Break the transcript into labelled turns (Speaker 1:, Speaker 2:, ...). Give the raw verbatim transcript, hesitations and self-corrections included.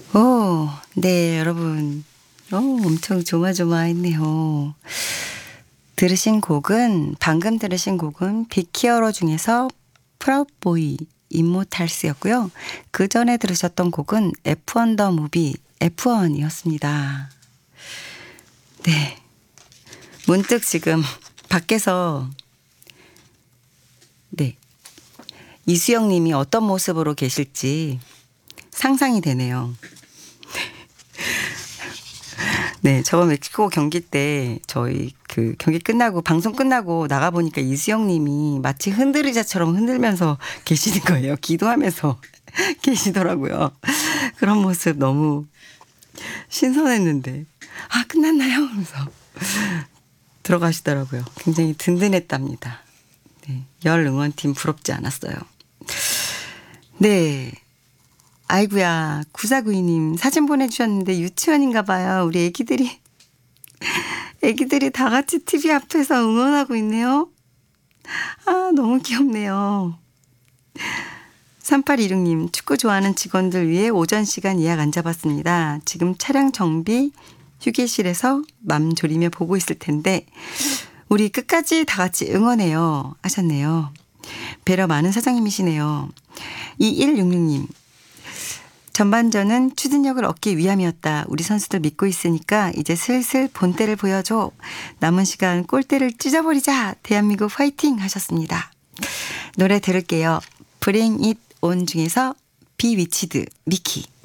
Speaker 1: 오, 네, 여러분. 어, 엄청 조마조마했네요. 들으신 곡은, 방금 들으신 곡은 빅히어로 중에서 프라우보이 임모탈스였고요. 그 전에 들으셨던 곡은 에프원 더 무비 에프원이었습니다. 네. 문득 지금 밖에서, 네. 이수영 님이 어떤 모습으로 계실지 상상이 되네요. 네, 저번 멕시코 경기 때 저희 그 경기 끝나고 방송 끝나고 나가 보니까 이수영 님이 마치 흔들의자처럼 흔들면서 계시는 거예요. 기도하면서 계시더라고요. 그런 모습 너무 신선했는데 아 끝났나요? 하면서 들어가시더라고요. 굉장히 든든했답니다. 네, 열 응원팀 부럽지 않았어요. 네. 아이고야, 구사구이 님 사진 보내주셨는데 유치원인가 봐요. 우리 애기들이, 애기들이 다 같이 티비 앞에서 응원하고 있네요. 아, 너무 귀엽네요. 삼팔이육 님, 축구 좋아하는 직원들 위해 오전 시간 예약 안 잡았습니다. 지금 차량 정비 휴게실에서 맘 졸이며 보고 있을 텐데 우리 끝까지 다 같이 응원해요 하셨네요. 배려 많은 사장님이시네요. 이일육육 님, 전반전은 추진력을 얻기 위함이었다. 우리 선수들 믿고 있으니까 이제 슬슬 본때를 보여줘. 남은 시간 골대를 찢어버리자. 대한민국 화이팅 하셨습니다. 노래 들을게요. Bring It On 중에서 Be Witched 미키.